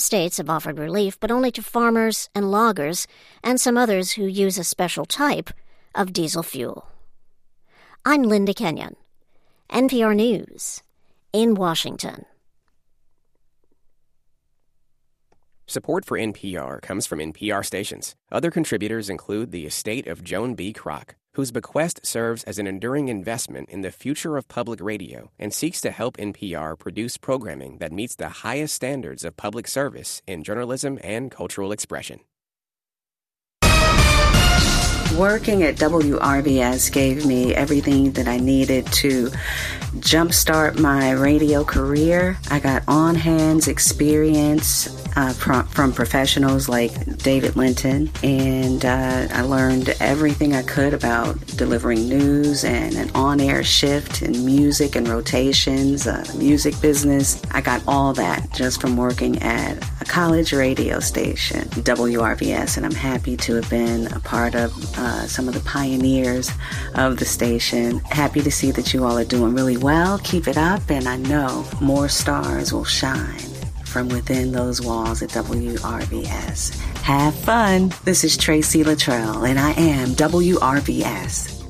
States have offered relief, but only to farmers and loggers and some others who use a special type of diesel fuel. I'm Linda Kenyon, NPR News, in Washington. Support for NPR comes from NPR stations. Other contributors include the estate of Joan B. Kroc, whose bequest serves as an enduring investment in the future of public radio and seeks to help NPR produce programming that meets the highest standards of public service in journalism and cultural expression. Working at WRBS gave me everything that I needed to jumpstart my radio career. I got on-hands experience from professionals like David Linton, and I learned everything I could about delivering news and an on-air shift in music and rotations, music business. I got all that just from working at a college radio station, WRBS, and I'm happy to have been a part of some of the pioneers of the station. Happy to see that you all are doing really well. Keep it up, and I know more stars will shine from within those walls at WRBS. Have fun. This is Tracy Luttrell, and I am WRBS.